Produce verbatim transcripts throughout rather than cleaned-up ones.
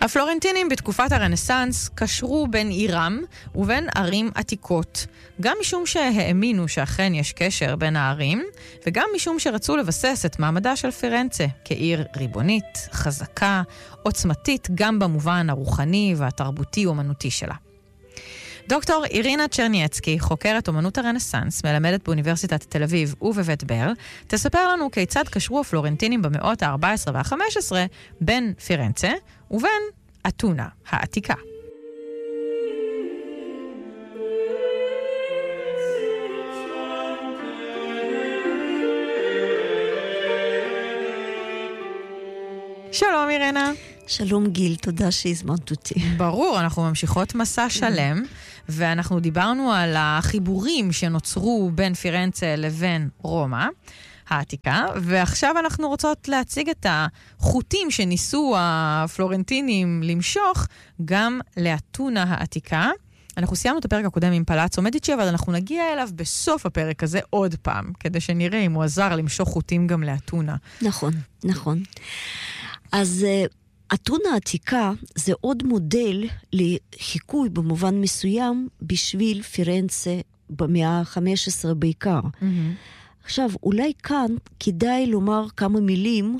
הפלורנטינים בתקופת הרנסנס קשרו בין עירם ובין ערים עתיקות, גם משום שהאמינו שאכן יש קשר בין הערים, וגם משום שרצו לבסס את מעמדה של פירנצה כעיר ריבונית, חזקה, עוצמתית גם במובן הרוחני והתרבותי-אומנותי שלה. דוקטור אירינה צ'רניאצקי, חוקרת אומנות הרנסנס, מלמדת באוניברסיטת תל אביב ובבית ברל, תספר לנו כיצד קשרו הפלורנטינים במאות ה-ארבע עשרה וה-חמש עשרה בין פירנצה ובין אתונה העתיקה. שלום אירינה. שלום גיל, תודה שהזמנת אותי. ברור, אנחנו ממשיכות מסע שלם, ואנחנו דיברנו על החיבורים שנוצרו בין פירנצה לבין רומא העתיקה, ועכשיו אנחנו רוצות להציג את החוטים שניסו הפלורנטינים למשוך גם לאתונה העתיקה. אנחנו סיימנו את הפרק הקודם עם פלאצו מדיצ'י, אבל אנחנו נגיע אליו בסוף הפרק הזה עוד פעם, כדי שנראה אם הוא עזר למשוך חוטים גם לאתונה. נכון, נכון. אז אתונה העתיקה זה עוד מודל לחיקוי במובן מסוים בשביל פירנצה במאה ה-חמש עשרה בעיקר. Mm-hmm. עכשיו, אולי כאן כדאי לומר כמה מילים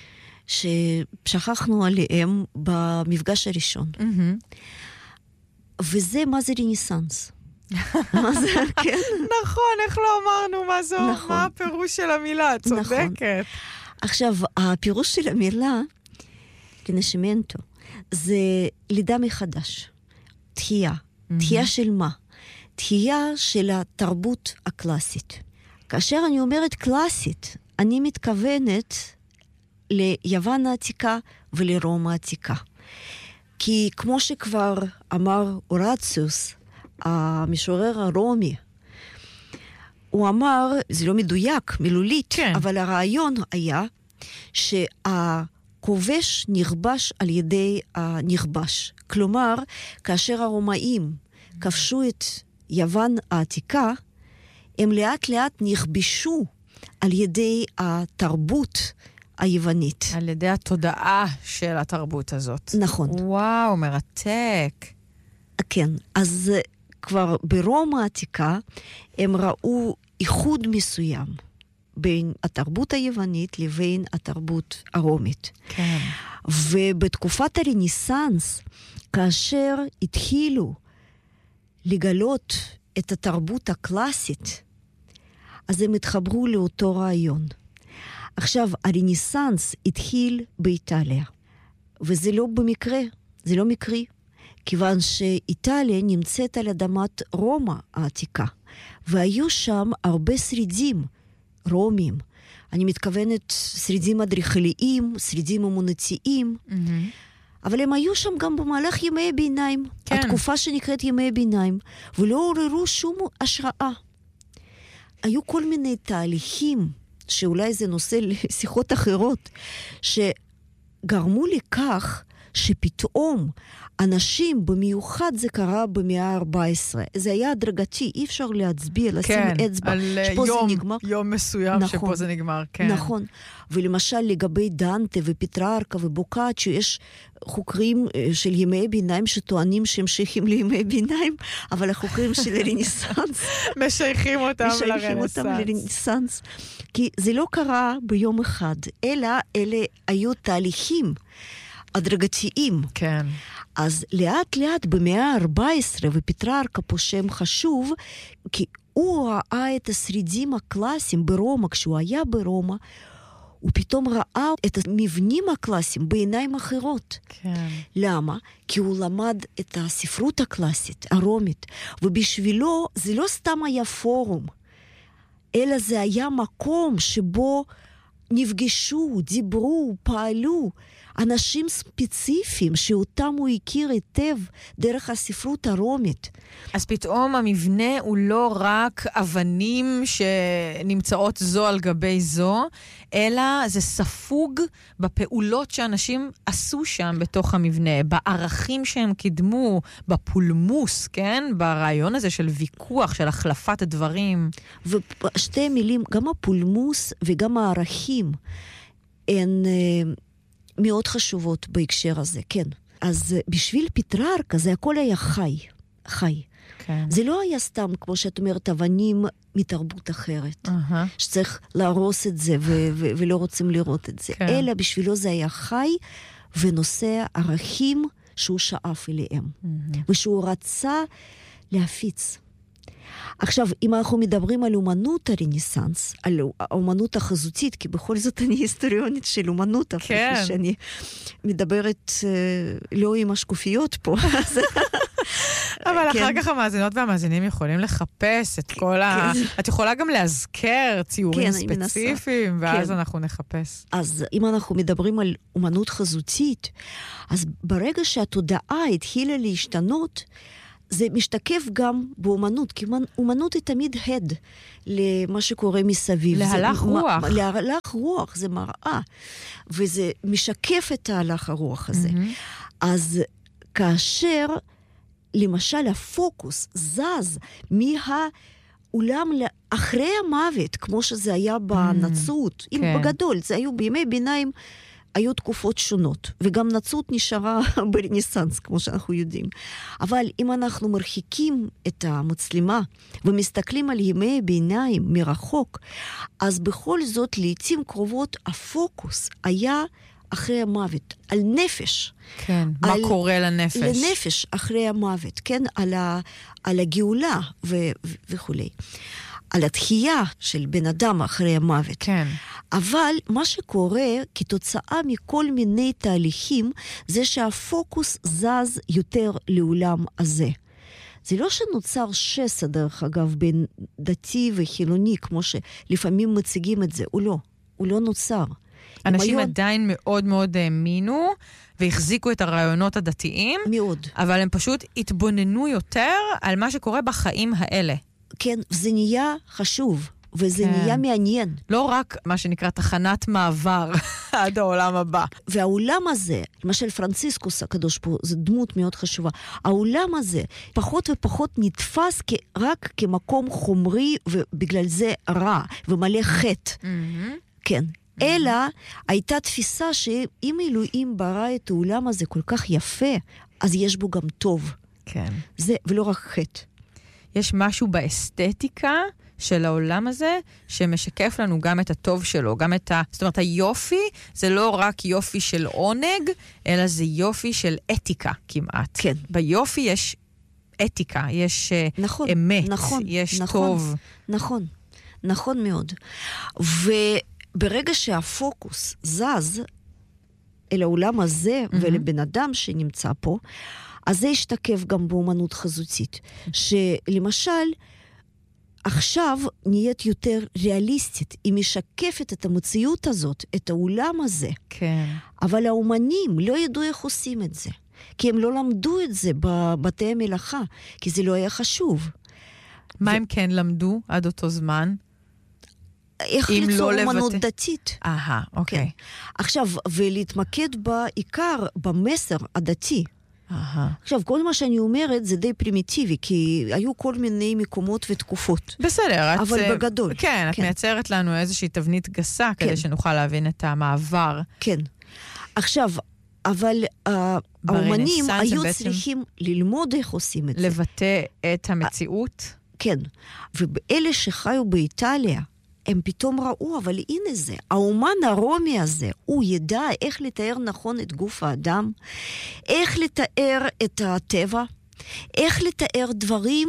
ששכחנו עליהם במפגש הראשון. Mm-hmm. וזה מה זה רנסנס. מה זה, כן? נכון, איך לא אמרנו מה זו, נכון. מה הפירוש של המילה, צודקת. נכון. עכשיו, הפירוש של המילה, רנשימנטו, זה לידה מחדש. תחייה. Mm-hmm. תחייה של מה? תחייה של התרבות הקלאסית. כאשר אני אומרת קלאסית, אני מתכוונת ליוון העתיקה ולרומא העתיקה. כי כמו שכבר אמר אורציוס, המשורר הרומי, הוא אמר, זה לא מדויק, מילולית, כן. אבל הרעיון היה שהכובש נכבש על ידי הנכבש. כלומר, כאשר הרומאים כבשו את יוון העתיקה, הם לאט לאט נכבשו על ידי התרבות היוונית. על ידי התודעה של התרבות הזאת. נכון. וואו, מרתק. כן, אז כבר ברומא העתיקה הם ראו איחוד מסוים בין התרבות היוונית לבין התרבות הרומית. כן. ובתקופת הרנסנס, כאשר התחילו לגלות את התרבות הקלאסית, אז הם התחברו לאותו רעיון. עכשיו, הרנסנס התחיל באיטליה, וזה לא במקרה, זה לא מקרי, כיוון שאיטליה נמצאת על אדמת רומא העתיקה, והיו שם הרבה שרידים רומיים. אני מתכוונת שרידים אדריכליים, שרידים אמונתיים, mm-hmm. אבל הם היו שם גם במהלך ימי הביניים, כן. התקופה שנקראת ימי הביניים, ולא עוררו שום השראה. היו כל מיני תהליכים, שאולי זה נושא לשיחות אחרות, שגרמו לכך שפתאום אנשים, במיוחד זה קרה במאה ה-ארבע עשרה, זה היה הדרגתי, אי אפשר להצביע, לשים כן, אצבע, שפה יום, זה נגמר. יום מסוים נכון, שפה זה נגמר, כן. נכון, ולמשל לגבי דנטה ופטררקה ובוקאצ'ו, יש חוקרים של ימי ביניים שטוענים שהם שייכים לימי ביניים, אבל החוקרים של הרנסנס משייכים אותם לרנסנס. משייכים אותם לרנסנס, כי זה לא קרה ביום אחד, אלא אלה היו תהליכים הדרגתיים. כן. אז לאט לאט במאה ה-ארבע עשרה, ופטררקה פה שם חשוב, כי הוא ראה את השרידים הקלאסיים ברומא, כשהוא היה ברומא, הוא פתאום ראה את המבנים הקלאסיים בעיניים אחרות. כן. למה? כי הוא למד את הספרות הקלאסית, הרומית, ובשבילו זה לא סתם היה פורום, אלא זה היה מקום שבו נפגשו, דיברו, פעלו, אנשים ספציפיים שאותם הוא הכיר היטב דרך הספרות הרומית. אז פתאום המבנה הוא לא רק אבנים שנמצאות זו על גבי זו, אלא זה ספוג בפעולות שאנשים עשו שם בתוך המבנה, בערכים שהם קידמו, בפולמוס, כן? ברעיון הזה של ויכוח, של החלפת הדברים. ושתי מילים, גם הפולמוס וגם הערכים, הן מאוד חשובות בהקשר הזה, כן. אז בשביל פטררקה זה הכל היה חי, חי. כן. זה לא היה סתם, כמו שאת אומרת, אבנים מתרבות אחרת, Uh-huh. שצריך להרוס את זה ו- ו- ולא רוצים לראות את זה. כן. אלא בשבילו זה היה חי ונושא ערכים שהוא שאף אליהם, Mm-hmm. ושהוא רצה להפיץ. עכשיו, אם אנחנו מדברים על אומנות הרנסנס, על האומנות החזותית, כי בכל זאת אני היסטוריונית של אומנות, כן. אפילו שאני מדברת אה, לא עם השקופיות פה. אבל כן. אחר כך המאזינות והמאזינים יכולים לחפש את כל ה... את יכולה גם להזכר ציורים כן, אני מנסה. ספציפיים, ואז כן. אנחנו נחפש. אז אם אנחנו מדברים על אומנות חזותית, אז ברגע שהתודעה התחילה להשתנות, זה משתקף גם באומנות, כי אומנות היא תמיד הד למה שקורה מסביב. להלך זה, רוח. להלך רוח, זה מראה, וזה משקף את ההלך הרוח הזה. Mm-hmm. אז כאשר, למשל, הפוקוס זז מהאולם אחרי המוות, כמו שזה היה בנצרות, mm-hmm. כן. בגדול, זה היו בימי ביניים, היו תקופות שונות, וגם נצרות נשארה ברנסנס, כמו שאנחנו יודעים. אבל אם אנחנו מרחיקים את המצלמה, ומסתכלים על ימי ביניים מרחוק, אז בכל זאת, לעתים קרובות, הפוקוס היה אחרי המוות, על נפש. כן, מה קורה לנפש? לנפש אחרי המוות, כן, על, ה, על הגאולה ו, ו, וכו'. על התחייה של בן אדם אחרי המוות. כן. אבל מה שקורה כתוצאה מכל מיני תהליכים, זה שהפוקוס זז יותר לעולם הזה. זה לא שנוצר שסע, דרך אגב, בין דתי וחילוני, כמו שלפעמים מציגים את זה, הוא לא. הוא לא נוצר. אנשים היו... עדיין מאוד מאוד האמינו, והחזיקו את הרעיונות הדתיים. מאוד. אבל הם פשוט התבוננו יותר על מה שקורה בחיים האלה. כן, זה נהיה חשוב, וזה כן. נהיה מעניין. לא רק מה שנקרא תחנת מעבר עד העולם הבא. והעולם הזה, למשל פרנציסקוס הקדוש פה, זו דמות מאוד חשובה. העולם הזה פחות ופחות נתפס רק כמקום חומרי, ובגלל זה רע, ומלא חטא. Mm-hmm. כן. Mm-hmm. אלא הייתה תפיסה שאם אלוהים ברא את העולם הזה כל כך יפה, אז יש בו גם טוב. כן. זה, ולא רק חטא. יש משהו באסתטיקה של העולם הזה, שמשקף לנו גם את הטוב שלו, גם את ה... זאת אומרת, היופי זה לא רק יופי של עונג, אלא זה יופי של אתיקה כמעט. כן. ביופי יש אתיקה, יש נכון, אמת, נכון, יש נכון, טוב. נכון, נכון מאוד. וברגע שהפוקוס זז אל העולם הזה, mm-hmm. ולבן אדם שנמצא פה, אז זה ישתקף גם באומנות חזותית. שלמשל, עכשיו נהיית יותר ריאליסטית. היא משקפת את המציאות הזאת, את העולם הזה. כן. אבל האומנים לא ידעו איך עושים את זה. כי הם לא למדו את זה בבתי המלאכה, כי זה לא היה חשוב. מה ו... הם כן למדו עד אותו זמן? איך ליצור לא אומנות לבטא... דתית. אהה, אוקיי. כן. עכשיו, ולהתמקד בעיקר במסר הדתי. אהה. עכשיו, כל מה שאני אומרת זה די פרימיטיבי, כי היו כל מיני מקומות ותקופות. בסדר. אבל את, בגדול. כן, את כן. מייצרת לנו איזושהי תבנית גסה, כן. כדי שנוכל להבין את המעבר. כן. עכשיו, אבל uh, האומנים היו בעצם... צריכים ללמוד איך עושים את זה. לבטא את המציאות? כן. ואלה שחיו באיטליה, הם פתאום ראו, אבל הנה זה, האומן הרומי הזה, הוא ידע איך לתאר נכון את גוף האדם, איך לתאר את הטבע, איך לתאר דברים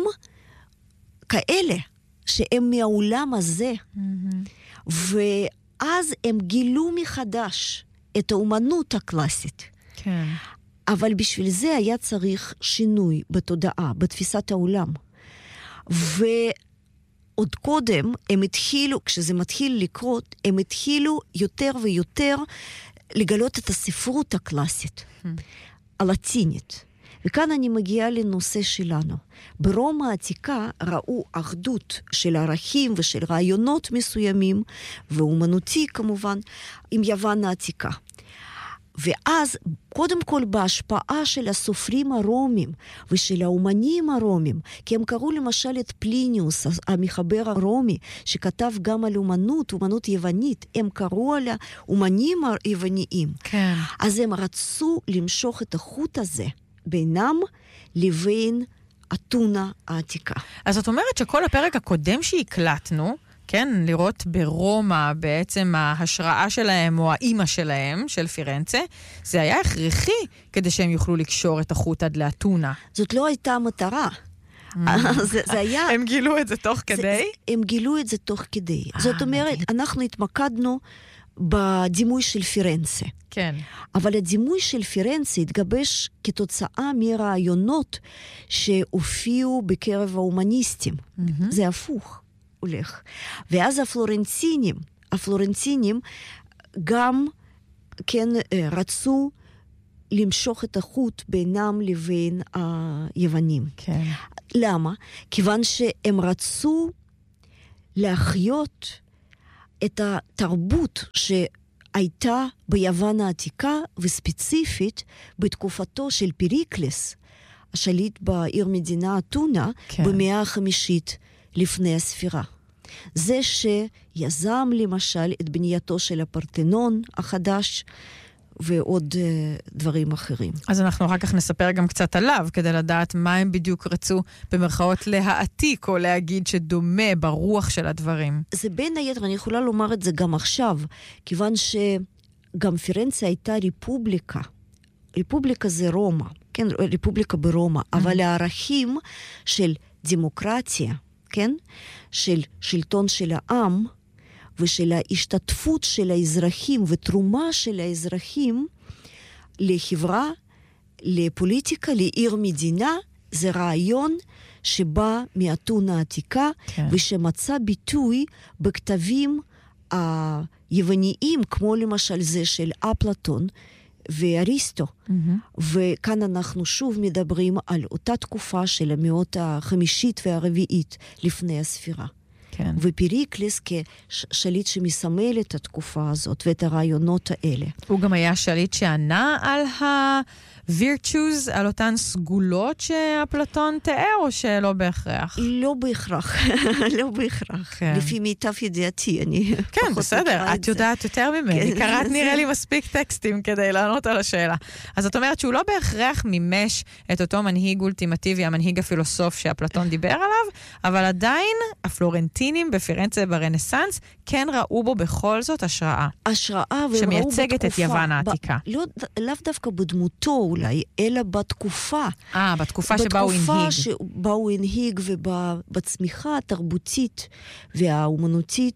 כאלה, שהם מהעולם הזה. Mm-hmm. ואז הם גילו מחדש את האומנות הקלאסית. כן. אבל בשביל זה היה צריך שינוי בתודעה, בתפיסת העולם. ו... עוד קודם הם התחילו, כשזה מתחיל לקרות, הם התחילו יותר ויותר לגלות את הספרות הקלאסית, hmm. הלטינית. וכאן אני מגיעה לנושא שלנו. ברומא העתיקה ראו אחדות של ערכים ושל רעיונות מסוימים, ואומנותי כמובן, עם יוון העתיקה. ואז, קודם כל, בהשפעה של הסופרים הרומים ושל האומנים הרומים, כי הם קראו למשל את פליניוס, המחבר הרומי, שכתב גם על אומנות, אומנות יוונית, הם קראו על האומנים היווניים. כן. אז הם רצו למשוך את החוט הזה בינם לבין אתונה העתיקה. אז זאת אומרת שכל הפרק הקודם שהקלטנו, כן, לראות ברומא בעצם ההשראה שלהם או האימא שלהם, של פירנצה, זה היה הכרחי כדי שהם יוכלו לקשור את החוט עד לאתונה. זאת לא הייתה המטרה. זה, זה היה... הם גילו את זה תוך כדי? זה, הם גילו את זה תוך כדי. זאת אומרת, אנחנו התמקדנו בדימוי של פירנצה. כן. אבל הדימוי של פירנצה התגבש כתוצאה מרעיונות שהופיעו בקרב ההומניסטים. זה הפוך. הולך. ואז הפלורנטינים, הפלורנטינים גם כן רצו למשוך את החוט בינם לבין היוונים. כן. למה? כיוון שהם רצו להחיות את התרבות שהייתה ביוון העתיקה, וספציפית בתקופתו של פריקלס, השליט בעיר מדינה אתונה, כן. במאה החמישית לפני הספירה. זה שיזם למשל את בנייתו של הפרתנון החדש, ועוד uh, דברים אחרים. אז אנחנו אחר כך נספר גם קצת עליו, כדי לדעת מה הם בדיוק רצו במרכאות להעתיק, או להגיד שדומה ברוח של הדברים. זה בין היתר, אני יכולה לומר את זה גם עכשיו, כיוון שגם פירנצה הייתה ריפובליקה. ריפובליקה זה רומא, כן, ריפובליקה ברומא, mm-hmm. אבל הערכים של דמוקרטיה, כן, של שלטון של העם, ושל ההשתתפות של האזרחים ותרומה של האזרחים לחברה, לפוליטיקה, לעיר מדינה, זה רעיון שבא מאתונה העתיקה, כן. ושמצא ביטוי בכתבים היווניים, כמו למשל זה של אפלטון ואריסטו. Mm-hmm. וכאן אנחנו שוב מדברים על אותה תקופה של המאות החמישית והרביעית לפני הספירה. כן. ופריקלס כשליט שמסמל את התקופה הזאת ואת הרעיונות האלה. הוא גם היה שליט שענה על ה-virtues, על אותן סגולות שאפלטון תיאר, או שלא בהכרח? לא בהכרח, לא בהכרח. כן. לפי מיטב ידיעתי, אני... כן, בסדר, את יודעת יותר ממני. קראת נראה לי מספיק טקסטים כדי לענות על השאלה. אז את אומרת שהוא לא בהכרח מימש את אותו מנהיג אולטימטיבי, המנהיג הפילוסוף שאפלטון דיבר עליו, אבל עדיין הפלורנטינים בפירנצה ברנסנס כן ראו בו בכל זאת השראה. השראה, שמייצגת את יוון העתיקה. לא, לאו דווקא בדמותו אולי, אלא בתקופה. אה, בתקופה שבה הוא הנהיג. בתקופה שבה הוא הנהיג ובצמיחה התרבותית והאומנותית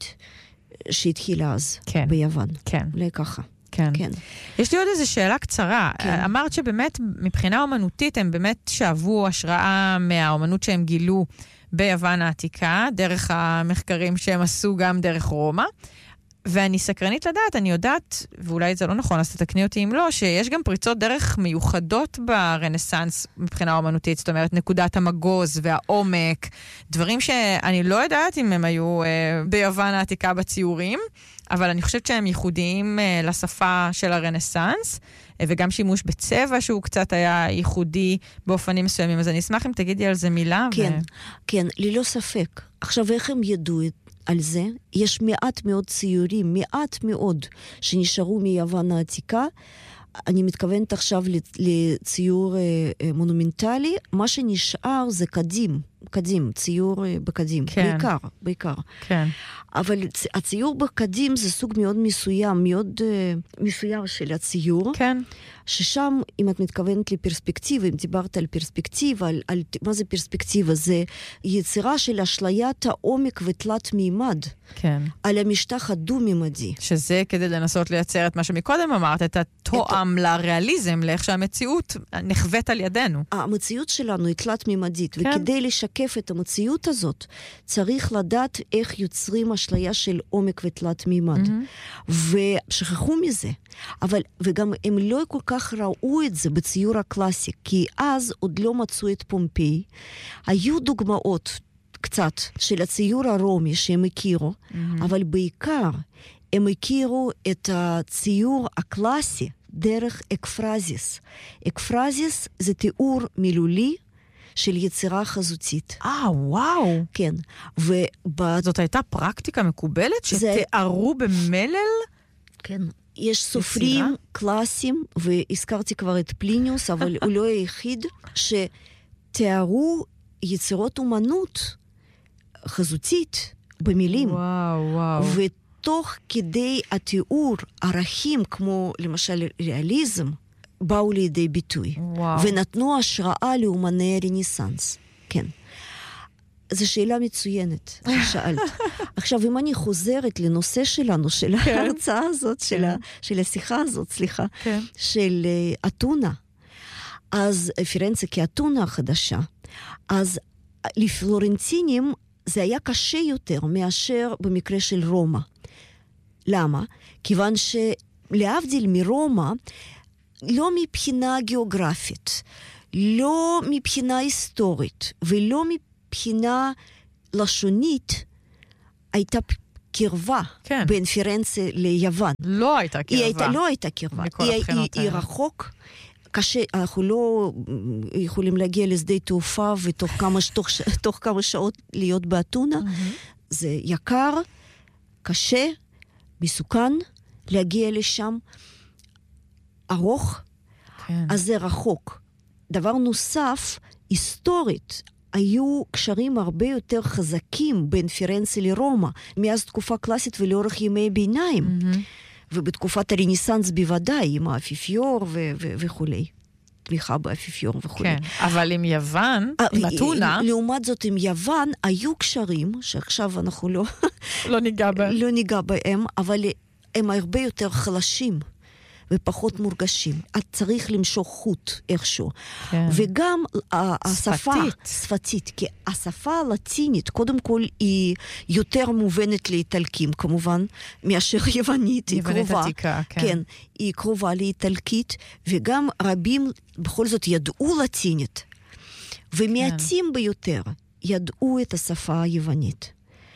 שהתחילה אז כן. ביוון. כן. אולי ככה. כן. כן. יש לי עוד איזו שאלה קצרה. כן. אמרת שבאמת מבחינה אומנותית הם באמת שאבו השראה מהאומנות שהם גילו ביוון העתיקה, דרך המחקרים שהם עשו גם דרך רומא. ואני סקרנית לדעת, אני יודעת, ואולי זה לא נכון, אז תתקני אותי אם לא, שיש גם פריצות דרך מיוחדות ברנסנס מבחינה אומנותית, זאת אומרת, נקודת המגוז והעומק, דברים שאני לא יודעת אם הם היו אה, ביוון העתיקה בציורים, אבל אני חושבת שהם ייחודיים אה, לשפה של הרנסנס, אה, וגם שימוש בצבע שהוא קצת היה ייחודי באופנים מסוימים, אז אני אשמח אם תגידי על זה מילה. כן, ו... כן, ללא ספק. עכשיו, איך הם ידעו את על זה? יש מעט מאוד ציורים, מעט מאוד, שנשארו מיוון העתיקה. אני מתכוונת עכשיו לציור מונומנטלי. מה שנשאר זה קדים, קדים, ציור בקדים, כן. בעיקר, בעיקר. כן. אבל הציור בקדים זה סוג מאוד מסוים, מאוד uh, מסוים של הציור. כן. ששם, אם את מתכוונת לפרספקטיבה, אם דיברת על פרספקטיבה, על, על מה זה פרספקטיבה? זה יצירה של אשליית העומק ותלת מימד. כן. על המשטח הדו-מימדי. שזה כדי לנסות לייצר את מה שמקודם אמרת, את התואם את... לריאליזם, לאיך שהמציאות נחוות על ידינו. המציאות שלנו היא תלת מימדית, כן. וכדי לשקף את המציאות הזאת, צריך לדעת איך יוצרים אשליה של עומק ותלת מימד. Mm-hmm. ושכחו מזה. אבל, וגם הם לא כל כך ראו את זה בציור הקלאסי, כי אז עוד לא מצאו את פומפיי. היו דוגמאות קצת של הציור הרומי שהם הכירו, mm-hmm. אבל בעיקר הם הכירו את הציור הקלאסי דרך אקפרזיס. אקפרזיס זה תיאור מילולי של יצירה חזותית. אה, וואו. כן. וב... זאת הייתה פרקטיקה מקובלת זה... שתיארו במלל? כן. יש סופרים יצירה? קלאסיים, והזכרתי כבר את פליניוס, אבל הוא לא היחיד, שתיארו יצירות אומנות חזותית במילים. וואו, וואו. ותוך כדי התיאור, ערכים כמו למשל ריאליזם, באו לידי ביטוי. וואו. ונתנו השראה לאומני הרנסנס. כן. זו שאלה מצוינת ששאלת. עכשיו, אם אני חוזרת לנושא שלנו, של כן. ההרצאה הזאת, כן. של, ה, של השיחה הזאת, סליחה, כן. של uh, אתונה, אז פירנצה כאתונה החדשה, אז לפלורנטינים זה היה קשה יותר מאשר במקרה של רומא. למה? כיוון שלהבדיל מרומא, לא מבחינה גיאוגרפית, לא מבחינה היסטורית, ולא מבחינה לשונית, הייתה קרבה כן. בין פירנצה ליוון. לא הייתה קרבה. היא הייתה, לא הייתה קרבה. היא, היא, היא רחוק, קשה, אנחנו לא יכולים להגיע לשדה תעופה, ותוך כמה, תוך, תוך כמה שעות להיות באתונה. Mm-hmm. זה יקר, קשה, מסוכן, להגיע לשם. ארוך, כן. אז זה רחוק. דבר נוסף, היסטורית, היו קשרים הרבה יותר חזקים בין פירנצה לרומא, מאז תקופה קלאסית ולאורך ימי ביניים, mm-hmm. ובתקופת הרנסנס בוודאי, עם האפיפיור ו- ו- וכולי. תמיכה באפיפיור וכולי. כן, אבל עם יוון, עם אתונה... לעומת זאת, עם יוון, היו קשרים, שעכשיו אנחנו לא... לא ניגע בהם. לא ניגע בהם, אבל הם הרבה יותר חלשים. ופחות מורגשים. את צריך למשוך חוט איכשהו. כן. וגם השפה... שפתית. שפתית. כי השפה הלטינית, קודם כל, היא יותר מובנת לאיטלקים, כמובן, מאשר יוונית. היא קרובה. יוונית עתיקה, כן. כן. היא קרובה לאיטלקית, וגם רבים בכל זאת ידעו לטינית. ומעטים כן. ביותר ידעו את השפה היוונית.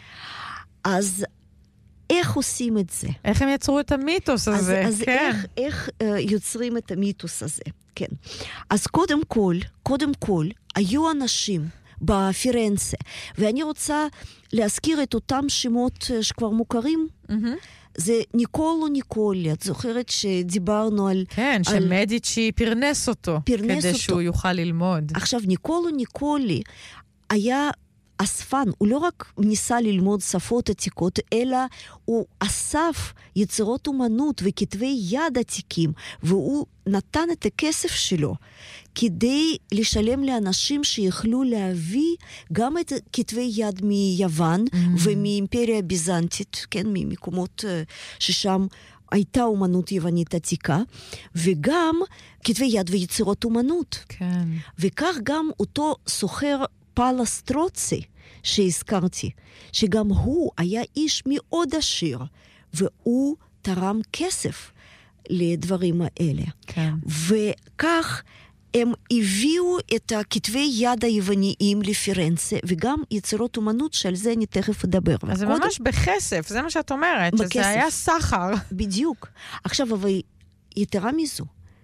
אז... איך עושים את זה? איך הם יצרו את המיתוס הזה? אז, אז כן. איך, איך uh, יוצרים את המיתוס הזה? כן. אז קודם כל, קודם כל, היו אנשים בפירנצה, ואני רוצה להזכיר את אותם שמות שכבר מוכרים. Mm-hmm. זה ניקולו ניקולי, את זוכרת שדיברנו על... כן, על... שמדיצ'י פרנס אותו, פרנס כדי אותו. שהוא יוכל ללמוד. עכשיו, ניקולו ניקולי היה... אספן, הוא לא רק ניסה ללמוד שפות עתיקות, אלא הוא אסף יצירות אומנות וכתבי יד עתיקים, והוא נתן את הכסף שלו כדי לשלם לאנשים שיכלו להביא גם את כתבי יד מיוון mm-hmm. ומאימפריה הביזנטית, כן, ממקומות ששם הייתה אומנות יוונית עתיקה, וגם כתבי יד ויצירות אומנות. כן. וכך גם אותו סוחר פלסטרוצי שהזכרתי, שגם הוא היה איש מאוד עשיר, והוא תרם כסף לדברים האלה. כן. וכך הם הביאו את הכתבי יד היווניים לפירנצה, וגם יצירות אומנות שעל זה אני תכף אדבר. אז זה ממש בכסף, זה מה שאת אומרת, בכסף. שזה היה סחר. בדיוק. עכשיו, אבל יתרה מזו,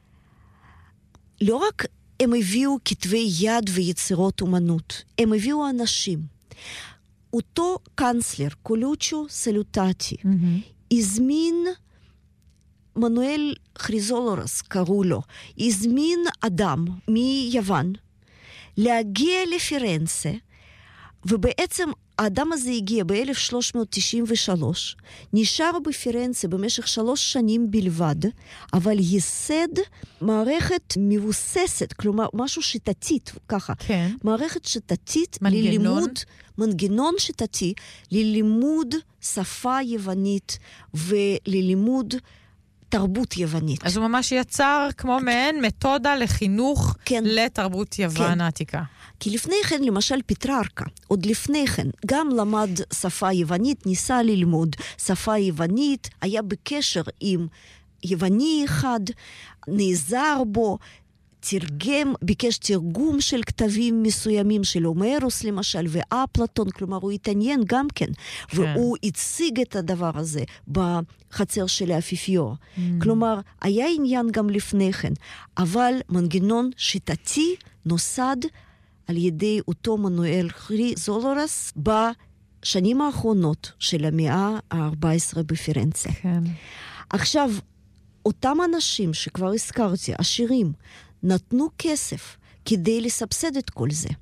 לא רק הם הביאו כתבי יד ויצירות אומנות. הם הביאו אנשים. אותו קאנצלר, קולוצ'ו סלוטטי, mm-hmm. הזמין, מנואל כריזולורס קראו לו, הזמין אדם מיוון להגיע לפירנצה, ובעצם האדם הזה הגיע ב-אלף שלוש מאות תשעים ושלוש, נשאר בפירנצה במשך שלוש שנים בלבד, אבל ייסד מערכת מבוססת, כלומר משהו שיטתית, ככה. כן. מערכת שיטתית מנגנון. ללימוד, מנגנון שיטתי, ללימוד שפה יוונית וללימוד תרבות יוונית. אז הוא ממש יצר כמו מעין מתודה לחינוך כן. לתרבות יוון כן. העתיקה. כי לפני כן, למשל פטררקה, עוד לפני כן, גם למד שפה יוונית, ניסה ללמוד שפה יוונית, היה בקשר עם יווני אחד, נעזר בו, תרגם, ביקש תרגום של כתבים מסוימים של הומרוס למשל, ואפלטון, כלומר הוא התעניין גם כן, כן. והוא הציג את הדבר הזה בחצר של האפיפיור. Mm. כלומר, היה עניין גם לפני כן, אבל מנגנון שיטתי נוסד על ידי אותו מנואל חריזולורס בשנים האחרונות של המאה ה-ארבע עשרה בפירנצה. כן. עכשיו, אותם אנשים שכבר הזכרתי, עשירים, נתנו כסף כדי לסבסד את כל זה.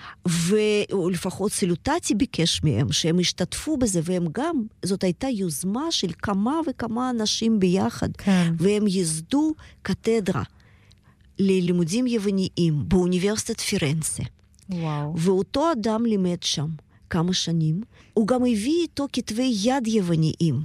ולפחות סילוטטי ביקש מהם שהם השתתפו בזה, והם גם, זאת הייתה יוזמה של כמה וכמה אנשים ביחד, כן. והם יסדו קתדרה ללימודים יווניים באוניברסיטת פירנצה. וואו. ואותו אדם לימד שם כמה שנים, הוא גם הביא איתו כתבי יד יווניים,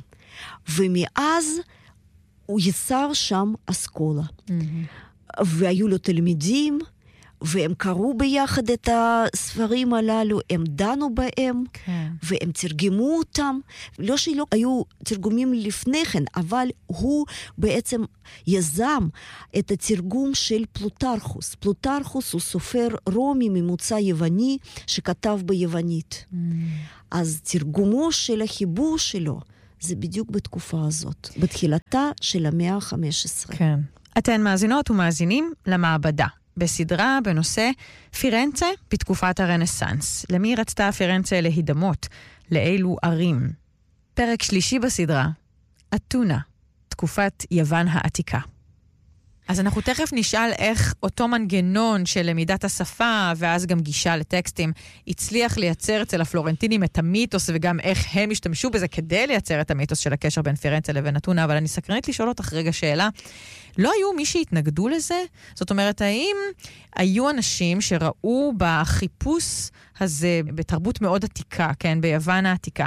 ומאז הוא יצר שם אסכולה. Mm-hmm. והיו לו תלמידים, והם קראו ביחד את הספרים הללו, הם דנו בהם, כן. והם תרגמו אותם. לא שלא היו תרגומים לפני כן, אבל הוא בעצם יזם את התרגום של פלוטרכוס. פלוטרכוס הוא סופר רומי ממוצא יווני, שכתב ביוונית. Mm. אז תרגומו של החיבור שלו, זה בדיוק בתקופה הזאת, בתחילתה של המאה ה-חמש עשרה. כן. אתן מאזינות ומאזינים למעבדה, בסדרה בנושא פירנצה בתקופת הרנסנס. למי רצתה פירנצה להידמות? לאילו ערים? פרק שלישי בסדרה, אתונה, תקופת יוון העתיקה. אז אנחנו תכף נשאל איך אותו מנגנון של למידת השפה, ואז גם גישה לטקסטים, הצליח לייצר אצל הפלורנטינים את המיתוס, וגם איך הם השתמשו בזה כדי לייצר את המיתוס של הקשר בין פירנצה לבין אתונה. אבל אני סקרנית לשאול אותך רגע שאלה. לא היו מי שהתנגדו לזה? זאת אומרת, האם היו אנשים שראו בחיפוש הזה, בתרבות מאוד עתיקה, כן, ביוון העתיקה,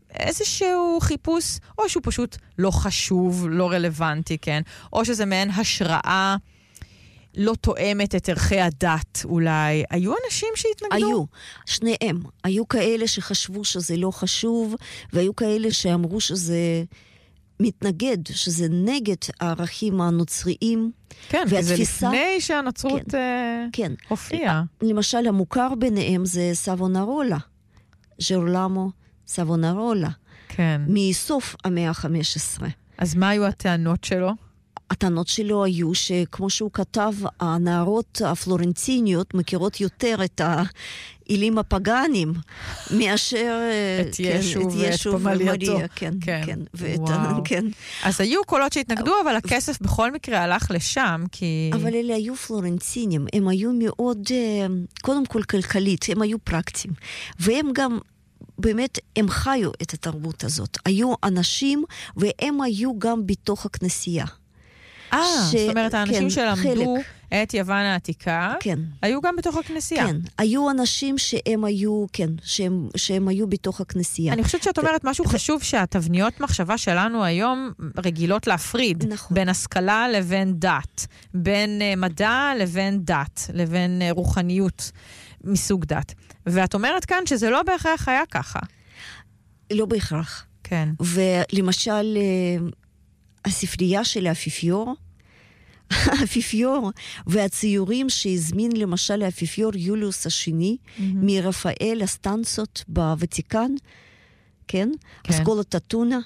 איזשהו חיפוש, או שהוא פשוט לא חשוב, לא רלוונטי, כן? או שזה מעין השראה לא תואמת את ערכי הדת, אולי. היו אנשים שהתנגדו? היו, שניהם. היו כאלה שחשבו שזה לא חשוב, והיו כאלה שאמרו שזה מתנגד, שזה נגד הערכים הנוצריים. כן, והתפיסה, וזה לפני שהנוצרות כן, uh, כן. הופיעה. למשל, המוכר ביניהם זה סבונרולה, ז'רולמו סבונרולה, כן. מסוף המאה ה-חמש עשרה. אז מה היו הטענות שלו? הטענות שלו היו שכמו שהוא כתב, הנערות הפלורנטיניות מכירות יותר את האילים הפגנים, מאשר את ישו ואת פמלייתו. כן, כן. כן, וואו. כן. אז היו קולות שהתנגדו, אבל הכסף בכל מקרה הלך לשם, כי... אבל אלה היו פלורנטינים, הם היו מאוד, קודם כל כלכלית, הם היו פרקטיים, והם גם... באמת, הם חיו את התרבות הזאת. היו אנשים, והם היו גם בתוך הכנסייה. אה, ש... זאת אומרת, האנשים כן, שלמדו חלק. את יוון העתיקה, כן. היו גם בתוך הכנסייה. כן, היו אנשים שהם היו, כן, שהם, שהם היו בתוך הכנסייה. אני חושבת שאת אומרת משהו ו... חשוב, שהתבניות מחשבה שלנו היום רגילות להפריד. נכון. בין השכלה לבין דת, בין מדע לבין דת, לבין רוחניות מסוג דת. ואת אומרת כאן שזה לא בהכרח היה ככה. לא בהכרח. כן. ולמשל, הספרייה של האפיפיור, האפיפיור והציורים שהזמין למשל האפיפיור יוליוס השני, mm-hmm. מרפאל הסטנצות בוותיקן, כן? כן. אסכולת אתונה,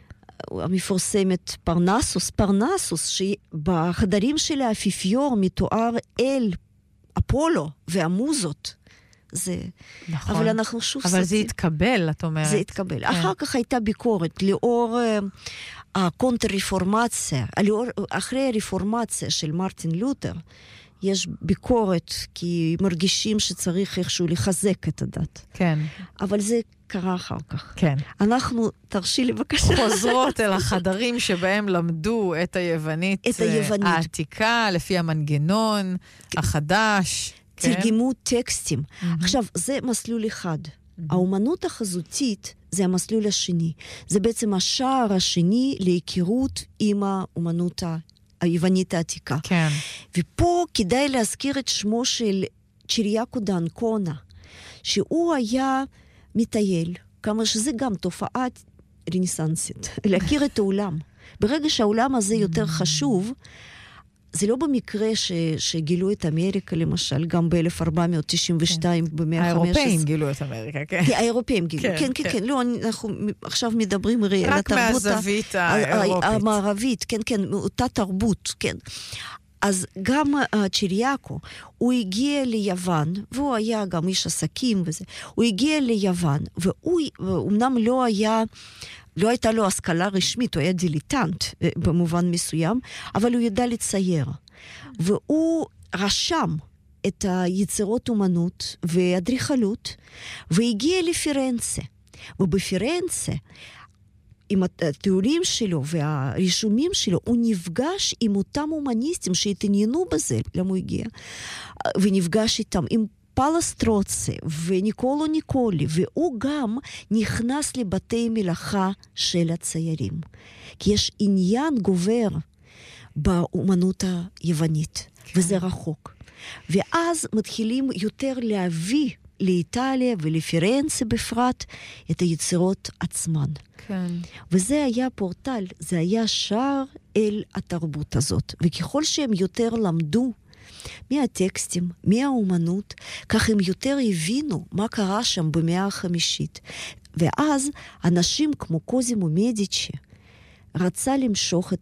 המפורסמת פרנסוס, פרנסוס, שבחדרים של האפיפיור מתואר אל אפולו והמוזות. זה... נכון. אבל אנחנו שוב... אבל סצי... זה התקבל, את אומרת. זה התקבל. כן. אחר כך הייתה ביקורת, לאור uh, הקונטר-רפורמציה, לאור, אחרי הרפורמציה של מרטין לותר, יש ביקורת, כי מרגישים שצריך איכשהו לחזק את הדת. כן. אבל זה קרה אחר כך. כן. אנחנו, תרשי לי בבקשה. חוזרות אל החדרים שבהם למדו את היוונית, את היוונית. העתיקה, לפי המנגנון, כן. החדש. תרגמו טקסטים. Mm-hmm. עכשיו, זה מסלול אחד. Mm-hmm. האומנות החזותית זה המסלול השני. זה בעצם השער השני להיכרות עם האומנות היוונית העתיקה. כן. ופה כדאי להזכיר את שמו של צ'יריאקו ד'אנקונה, שהוא היה מטייל, כמה שזה גם תופעה רנסנסית, להכיר את העולם. ברגע שהעולם הזה יותר חשוב, זה לא במקרה ש, שגילו את אמריקה, למשל, גם ב-אלף ארבע מאות תשעים ושתיים, כן. במאה ה-חמש עשרה. האירופאים גילו את אמריקה, כן. האירופאים גילו, כן, כן, כן. כן. לא, אנחנו עכשיו מדברים על התרבות... רק מהזווית האירופית. המערבית, כן, כן, אותה תרבות, כן. אז גם uh, צ'יריאקו, הוא הגיע ליוון, והוא היה גם איש עסקים וזה, הוא הגיע ליוון, והוא אמנם לא היה, לא הייתה לו השכלה רשמית, הוא היה דיליטנט במובן מסוים, אבל הוא ידע לצייר. והוא רשם את היצירות אומנות והאדריכלות, והגיע לפירנצה. ובפירנצה, עם התיאורים שלו והרישומים שלו, הוא נפגש עם אותם אומניסטים שהתעניינו בזה, למה הוא הגיע, ונפגש איתם, עם פלסטרוצה וניקולו ניקולי, והוא גם נכנס לבתי מלאכה של הציירים. כי יש עניין גובר באומנות היוונית, כן. וזה רחוק. ואז מתחילים יותר להביא לאיטליה ולפירנצה בפרט את היצירות עצמן. כן. וזה היה פורטל, זה היה שער אל התרבות הזאת. וככל שהם יותר למדו מהטקסטים, מהאומנות, כך הם יותר הבינו מה קרה שם במאה החמישית. ואז אנשים כמו קוזימו מדיצ'י רצה למשוך את